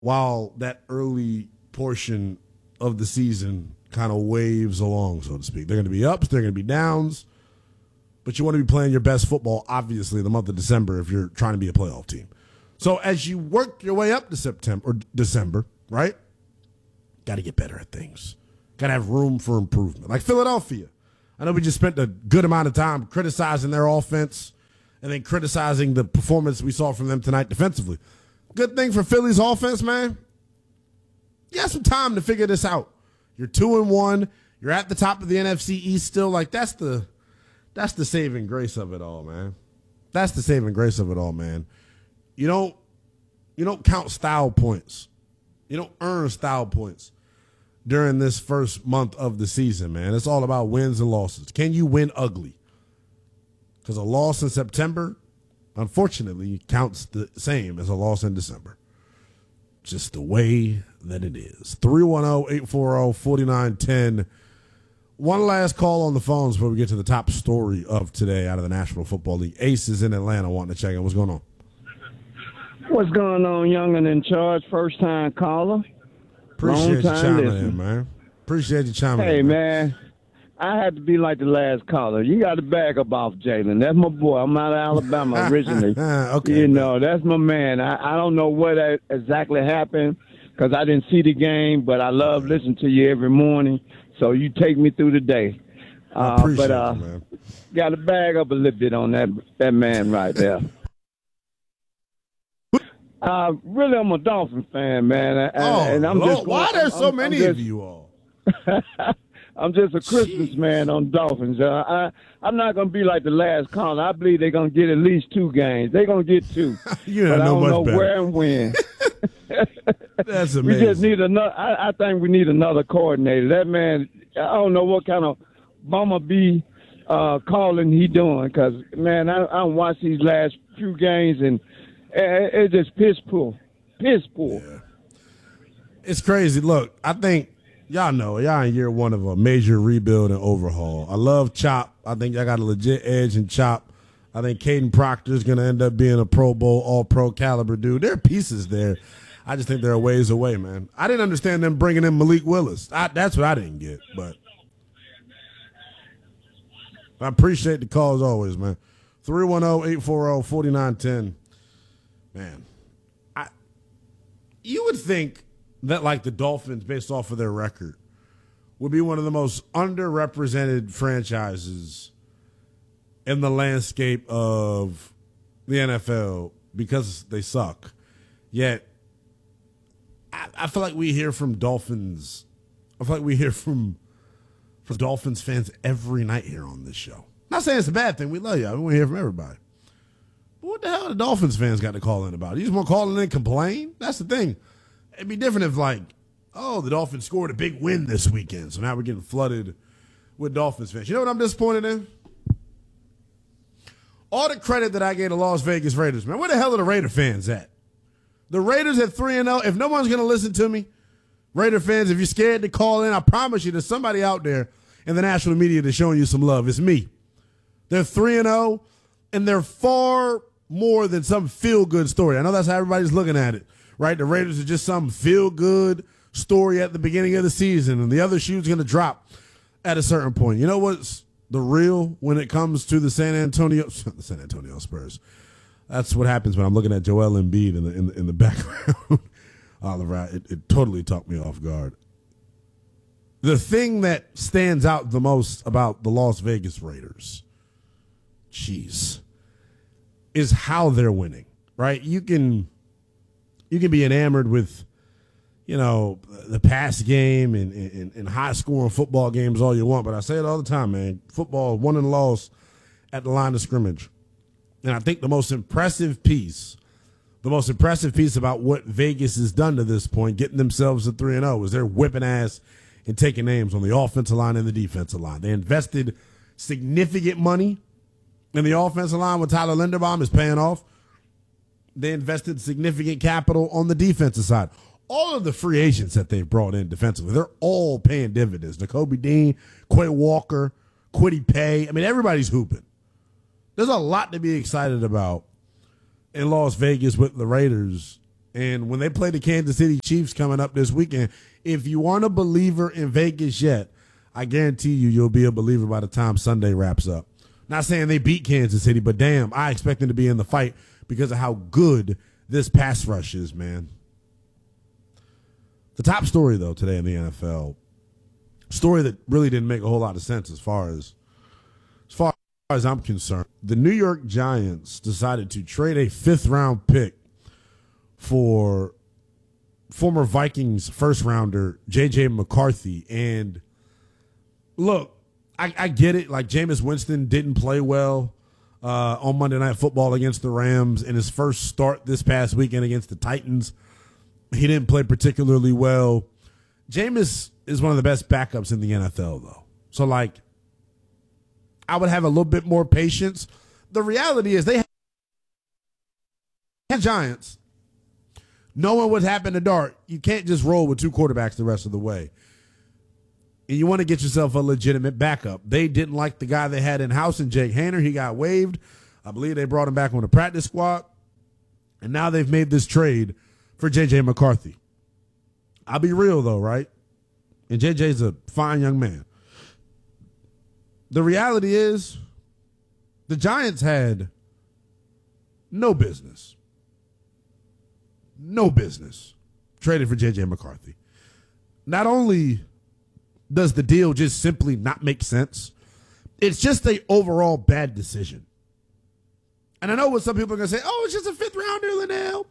while that early portion of the season kind of waves along, so to speak. They're going to be ups, they're going to be downs, but you want to be playing your best football, obviously, in the month of December if you're trying to be a playoff team. So as you work your way up to September or December, right, got to get better at things. Got to have room for improvement. Like Philadelphia. I know we just spent a good amount of time criticizing their offense and then criticizing the performance we saw from them tonight defensively. Good thing for Philly's offense, man. You have some time to figure this out. You're 2-1. You're at the top of the NFC East still. Like, that's the saving grace of it all, man. That's the saving grace of it all, man. You don't count style points. You don't earn style points during this first month of the season, man. It's all about wins and losses. Can you win ugly? Because a loss in September, unfortunately, counts the same as a loss in December. Just the way that it is. 310-840-4910. One last call on the phones before we get to the top story of today out of the National Football League. Ace is in Atlanta wanting to check in. What's going on? What's going on, Young and in charge? First-time caller. Appreciate you chiming in, man. Appreciate you chiming in. Hey, man. I had to be like the last caller. You got to back up off Jalen. That's my boy. I'm out of Alabama originally. Okay. You know, that's my man. I don't know what exactly happened because I didn't see the game, but I love listening to you every morning. So you take me through the day. I appreciate it, man. Got to bag up a little bit on that man right there. Really, I'm a Dolphin fan, man. And I'm Lord, just why there's so many of you all? I'm just a Christmas man on Dolphins. I'm not going to be like the last caller. I believe they're going to get at least 2 games. They're going to get 2. You but I don't know better. where and when. That's amazing. We just need another. I think we need another coordinator. That man, I don't know what kind of bumblebee calling he doing because, man, I watched these last few games and it's just piss poor. Piss poor. Yeah. It's crazy. Look, I think y'all know y'all in year one of a major rebuild and overhaul. I love Chop. I think y'all got a legit edge in Chop. I think Caden Proctor is going to end up being a Pro Bowl, all-pro caliber dude. There are pieces there. I just think they're a ways away, man. I didn't understand them bringing in Malik Willis. That's what I didn't get, but I appreciate the call as always, man. 310-840-4910. Man, you would think that, like, the Dolphins, based off of their record, would be one of the most underrepresented franchises in the landscape of the NFL because they suck. Yet, I feel like we hear from Dolphins. I feel like we hear from Dolphins fans every night here on this show. Not saying it's a bad thing. We love y'all. We want to hear from everybody. But what the hell the Dolphins fans got to call in about? You just want to call in and complain? That's the thing. It'd be different if, like, oh, the Dolphins scored a big win this weekend, so now we're getting flooded with Dolphins fans. You know what I'm disappointed in? All the credit that I gave the Las Vegas Raiders, man. Where the hell are the Raider fans at? The Raiders at 3-0. If no one's going to listen to me, Raider fans, if you're scared to call in, I promise you there's somebody out there in the national media that's showing you some love. It's me. They're 3-0, and they're far more than some feel-good story. I know that's how everybody's looking at it, right? The Raiders are just some feel-good story at the beginning of the season, and the other shoe's going to drop at a certain point. You know what's the real when it comes to the San Antonio Spurs? That's what happens when I'm looking at Joel Embiid in the background. Oliver, it totally took me off guard. The thing that stands out the most about the Las Vegas Raiders, is how they're winning, right? You can be enamored with, you know, the pass game and high-scoring football games all you want, but I say it all the time, man. Football, won and lost at the line of scrimmage. And I think the most impressive piece about what Vegas has done to this point, getting themselves to 3-0, is they're whipping ass and taking names on the offensive line and the defensive line. They invested significant money in the offensive line with Tyler Linderbaum is paying off. They invested significant capital on the defensive side. All of the free agents that they've brought in defensively, they're all paying dividends. Nakobe Dean, Quay Walker, Kwity Paye. I mean, everybody's hooping. There's a lot to be excited about in Las Vegas with the Raiders And when they play the Kansas City Chiefs coming up this weekend, if you aren't a believer in Vegas yet, I guarantee you'll be a believer by the time Sunday wraps up. Not saying they beat Kansas City, but damn, I expect them to be in the fight because of how good this pass rush is, man. The top story, though, today in the NFL, story that really didn't make a whole lot of sense as far as I'm concerned. The New York Giants decided to trade a 5th-round pick for former Vikings first-rounder J.J. McCarthy. And look, I get it. Like, Jameis Winston didn't play well on Monday Night Football against the Rams in his first start this past weekend against the Titans. He didn't play particularly well. Jameis is one of the best backups in the NFL, though. So, like, I would have a little bit more patience. The reality is they have Giants. Knowing what happened to Dart, you can't just roll with 2 quarterbacks the rest of the way. And you want to get yourself a legitimate backup. They didn't like the guy they had in-house in Jake Haener. He got waived. I believe they brought him back on the practice squad. And now they've made this trade for J.J. McCarthy. I'll be real, though, right? And J.J.'s a fine young man. The reality is the Giants had no business trading for J.J. McCarthy. Not only does the deal just simply not make sense, it's just an overall bad decision. And I know what some people are going to say, oh, it's just a 5th rounder, Linnell.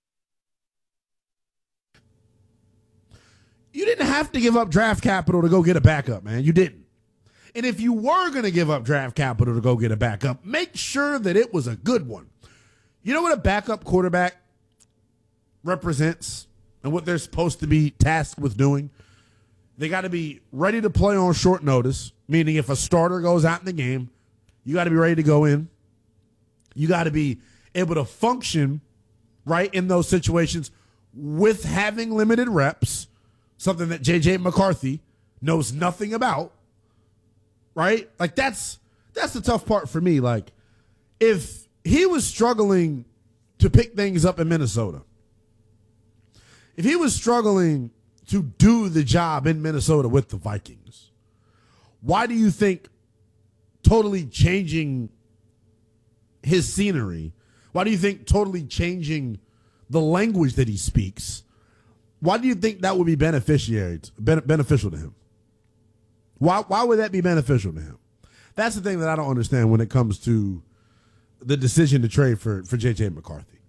You didn't have to give up draft capital to go get a backup, man. You didn't. And if you were going to give up draft capital to go get a backup, make sure that it was a good one. You know what a backup quarterback represents and what they're supposed to be tasked with doing? They got to be ready to play on short notice, meaning if a starter goes out in the game, you got to be ready to go in. You got to be able to function right in those situations with having limited reps, something that J.J. McCarthy knows nothing about, right? Like, that's the tough part for me. Like, if he was struggling to pick things up in Minnesota, if he was struggling to do the job in Minnesota with the Vikings, why do you think totally changing his scenery, why do you think totally changing the language that he speaks, why do you think that would be beneficial to him? Why would that be beneficial to him? That's the thing that I don't understand when it comes to the decision to trade for J.J. McCarthy.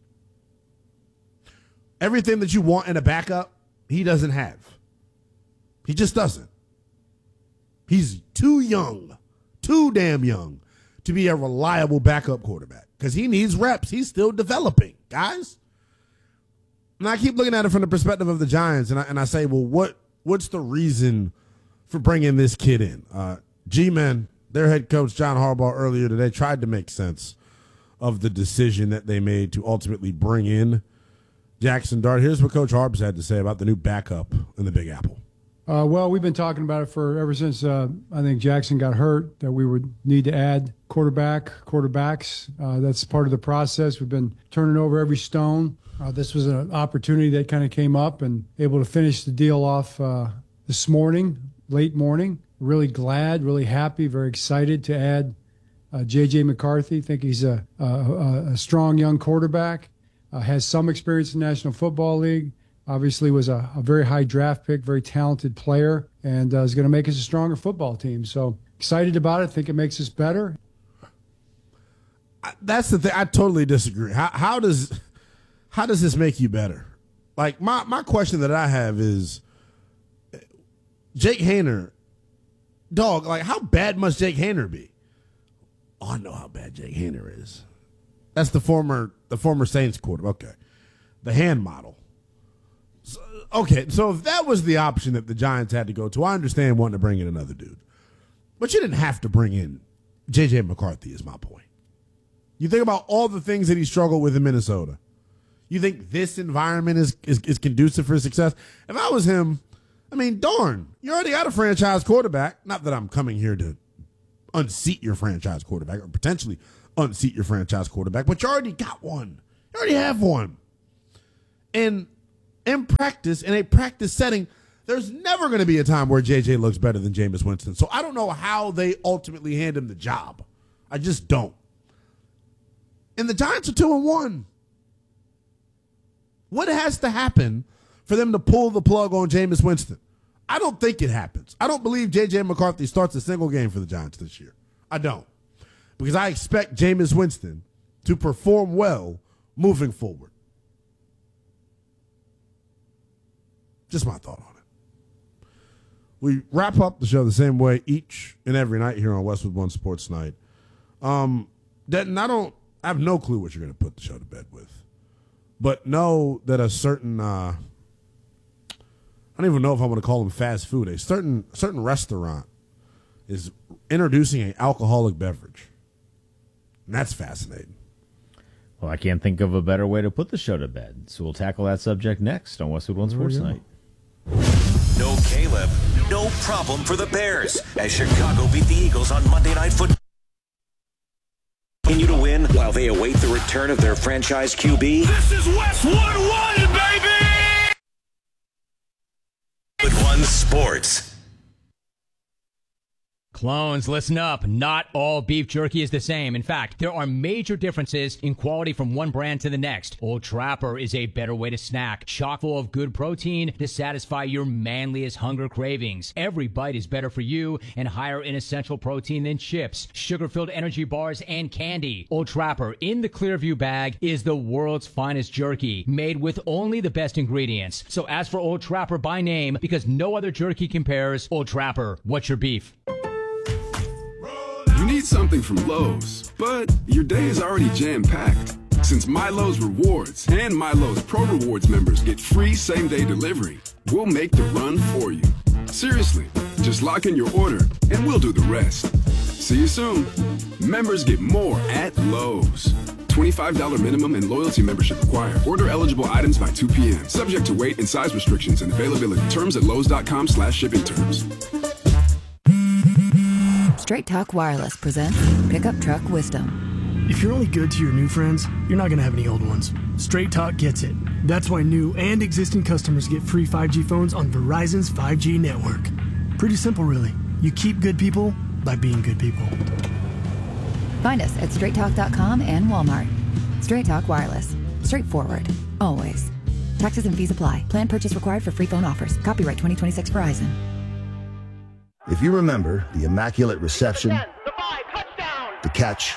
Everything that you want in a backup, he doesn't have. He just doesn't. He's too young, too damn young to be a reliable backup quarterback because he needs reps. He's still developing, guys. And I keep looking at it from the perspective of the Giants, and I say, well, what's the reason for bringing this kid in? G-Men, their head coach, John Harbaugh, earlier today tried to make sense of the decision that they made to ultimately bring in Jackson Dart. Here's what Coach Harbs had to say about the new backup in the Big Apple. Well, we've been talking about it ever since I think Jackson got hurt, that we would need to add quarterbacks. That's part of the process. We've been turning over every stone. This was an opportunity that kind of came up and able to finish the deal off this morning, late morning. Really glad, really happy, very excited to add J.J. McCarthy. Think he's a strong young quarterback. Has some experience in the National Football League. Obviously was a very high draft pick, very talented player, and is going to make us a stronger football team. So excited about it. Think it makes us better. That's the thing. I totally disagree. How does this make you better? Like, my question that I have is, Jake Haener, dog, like, how bad must Jake Haener be? Oh, I know how bad Jake Haener is. That's the former Saints quarterback. Okay. The hand model. So if that was the option that the Giants had to go to, I understand wanting to bring in another dude. But you didn't have to bring in J.J. McCarthy is my point. You think about all the things that he struggled with in Minnesota. You think this environment is conducive for success? If I was him, I mean, darn, you already got a franchise quarterback. Not that I'm coming here to unseat your franchise quarterback or potentially unseat your franchise quarterback, but you already got one. You already have one. And in practice, in a practice setting, there's never going to be a time where JJ looks better than Jameis Winston. So I don't know how they ultimately hand him the job. I just don't. And the Giants are 2-1. What has to happen for them to pull the plug on Jameis Winston? I don't think it happens. I don't believe J.J. McCarthy starts a single game for the Giants this year. I don't. Because I expect Jameis Winston to perform well moving forward. Just my thought on it. We wrap up the show the same way each and every night here on Westwood One Sports Night. Denton, I have no clue what you're going to put the show to bed with. But know that a certain, I don't even know if I want to call them fast food, a certain restaurant is introducing an alcoholic beverage. And that's fascinating. Well, I can't think of a better way to put the show to bed, so we'll tackle that subject next on Westwood One Sports Night. No Caleb, no problem for the Bears as Chicago beat the Eagles on Monday Night Football. Continue to win while they await the return of their franchise QB. This is Westwood One, baby! Westwood One Sports. Clones, listen up. Not all beef jerky is the same. In fact, there are major differences in quality from one brand to the next. Old Trapper is a better way to snack, chock full of good protein to satisfy your manliest hunger cravings. Every bite is better for you and higher in essential protein than chips, sugar-filled energy bars, and candy. Old Trapper in the Clearview bag is the world's finest jerky, made with only the best ingredients. So ask for Old Trapper by name because no other jerky compares. Old Trapper, what's your beef? You need something from Lowe's, but your day is already jam-packed. Since MyLowe's Rewards and MyLowe's Pro Rewards members get free same-day delivery, we'll make the run for you. Seriously, just lock in your order and we'll do the rest. See you soon. Members get more at Lowe's. $25 minimum and loyalty membership required. Order eligible items by 2 p.m. Subject to weight and size restrictions and availability. Terms at lowes.com/shipping terms. Straight Talk Wireless presents Pickup Truck Wisdom. If you're only good to your new friends, you're not going to have any old ones. Straight Talk gets it. That's why new and existing customers get free 5G phones on Verizon's 5G network. Pretty simple, really. You keep good people by being good people. Find us at straighttalk.com and Walmart. Straight Talk Wireless. Straightforward. Always. Taxes and fees apply. Plan purchase required for free phone offers. Copyright 2026 Verizon. If you remember the Immaculate Reception, the catch,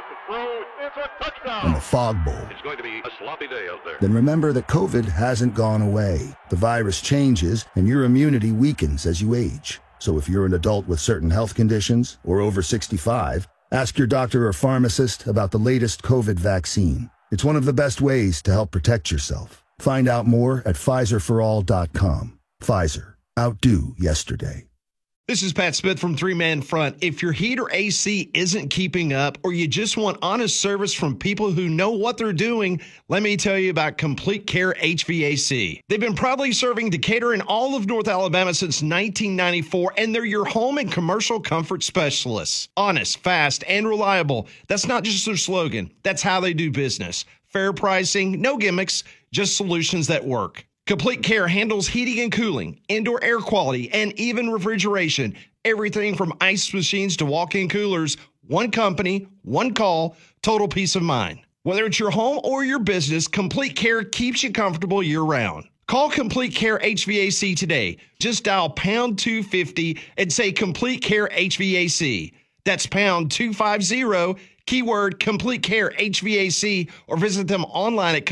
and the Fog Bowl, It's going to be a sloppy day out there. then remember that COVID hasn't gone away. The virus changes, and your immunity weakens as you age. So if you're an adult with certain health conditions or over 65, ask your doctor or pharmacist about the latest COVID vaccine. It's one of the best ways to help protect yourself. Find out more at PfizerForAll.com. Pfizer. Outdo yesterday. This is Pat Smith from Three Man Front. If your heat or AC isn't keeping up or you just want honest service from people who know what they're doing, let me tell you about Complete Care HVAC. They've been proudly serving Decatur and all of North Alabama since 1994, and they're your home and commercial comfort specialists. Honest, fast, and reliable. That's not just their slogan. That's how they do business. Fair pricing, no gimmicks, just solutions that work. Complete Care handles heating and cooling, indoor air quality, and even refrigeration. Everything from ice machines to walk-in coolers. One company, one call, total peace of mind. Whether it's your home or your business, Complete Care keeps you comfortable year-round. Call Complete Care HVAC today. Just dial pound 250 and say Complete Care HVAC. That's pound 250, keyword Complete Care HVAC, or visit them online at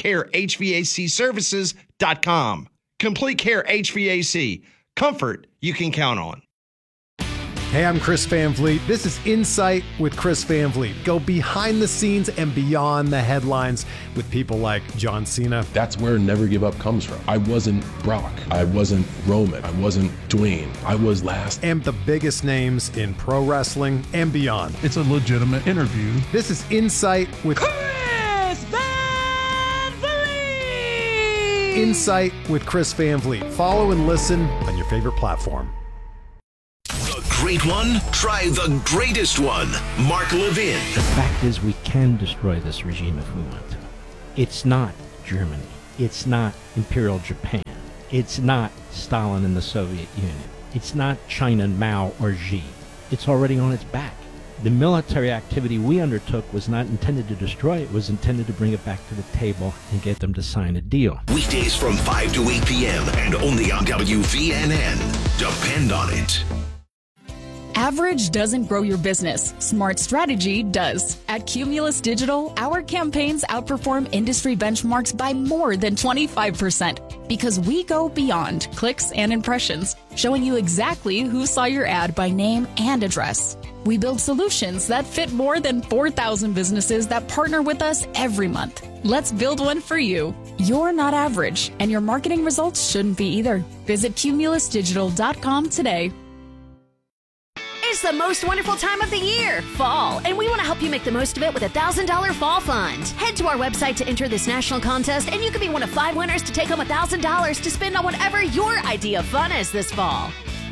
CompleteCareHVACservices.com. Complete Care HVAC. Comfort you can count on. Hey, I'm Chris Van Vliet. This is Insight with Chris Van Vliet. Go behind the scenes and beyond the headlines with people like John Cena. That's where Never Give Up comes from. I wasn't Brock. I wasn't Roman. I wasn't Dwayne. I was last. And the biggest names in pro wrestling and beyond. It's a legitimate interview. This is Insight with Chris Van Vliet! Insight with Chris Van Vliet. Follow and listen on your favorite platform. Great one? Try the greatest one. Mark Levin. The fact is we can destroy this regime if we want to. It's not Germany. It's not Imperial Japan. It's not Stalin and the Soviet Union. It's not China and Mao or Xi. It's already on its back. The military activity we undertook was not intended to destroy it. It was intended to bring it back to the table and get them to sign a deal. Weekdays from 5 to 8 p.m. and only on WVNN. Depend on it. Average doesn't grow your business. Smart strategy does. At Cumulus Digital, our campaigns outperform industry benchmarks by more than 25% because we go beyond clicks and impressions, showing you exactly who saw your ad by name and address. We build solutions that fit more than 4,000 businesses that partner with us every month. Let's build one for you. You're not average, and your marketing results shouldn't be either. Visit cumulusdigital.com today. It's the most wonderful time of the year, fall, and we want to help you make the most of it with a $1,000 fall fund. Head to our website to enter this national contest, and you could be one of 5 winners to take home $1,000 to spend on whatever your idea of fun is this fall.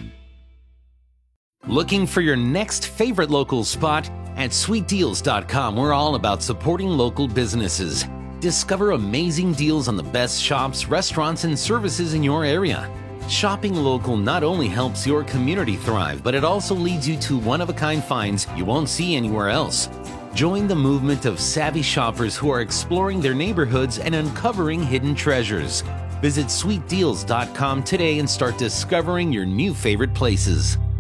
Looking for your next favorite local spot? At sweetdeals.com, we're all about supporting local businesses. Discover amazing deals on the best shops, restaurants, and services in your area. Shopping local not only helps your community thrive, but it also leads you to one-of-a-kind finds you won't see anywhere else. Join the movement of savvy shoppers who are exploring their neighborhoods and uncovering hidden treasures. Visit sweetdeals.com today and start discovering your new favorite places.